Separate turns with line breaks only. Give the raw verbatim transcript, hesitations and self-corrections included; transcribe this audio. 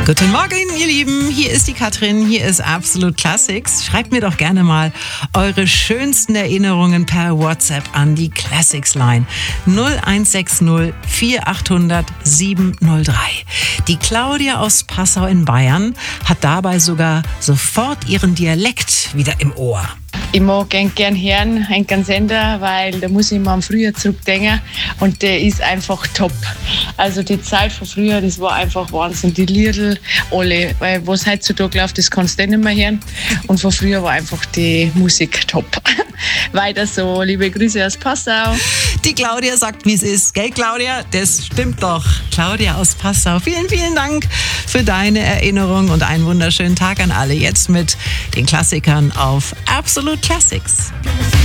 Guten Morgen, ihr Lieben. Hier ist die Katrin. Hier ist Absolute Classics. Schreibt mir doch gerne mal eure schönsten Erinnerungen per WhatsApp an die Classics Line null eins sechs null vier acht null null sieben null drei. Die Claudia aus Passau in Bayern hat dabei sogar sofort ihren Dialekt wieder im Ohr.
Ich mag gern, gern hören, einen Sender, weil da muss ich immer am Frühjahr zurückdenken und der ist einfach top. Also die Zeit von früher, das war einfach Wahnsinn. Die Liedl, alle, weil was heutzutage läuft, das kannst du nicht mehr hören. Und von früher war einfach die Musik top. Weiter so, liebe Grüße aus Passau.
Die Claudia sagt, wie es ist. Gell, Claudia? Das stimmt doch. Claudia aus Passau. Vielen, vielen Dank für deine Erinnerung und einen wunderschönen Tag an alle. Jetzt mit den Klassikern auf Absolute Classics.